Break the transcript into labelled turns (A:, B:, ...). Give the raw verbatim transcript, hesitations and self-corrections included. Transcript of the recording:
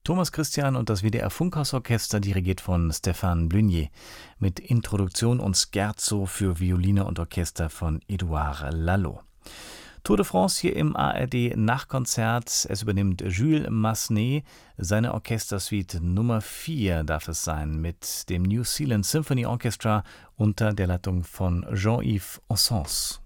A: Thomas Christian und das W D R Funkhausorchester, dirigiert von Stéphane Blunier, mit Introduktion und Scherzo für Violine und Orchester von Édouard Lalo. Tour de France hier im A R D-Nachkonzert. Es übernimmt Jules Massenet. Seine Orchestersuite Nummer vier darf es sein, mit dem New Zealand Symphony Orchestra unter der Leitung von Jean-Yves Ossens.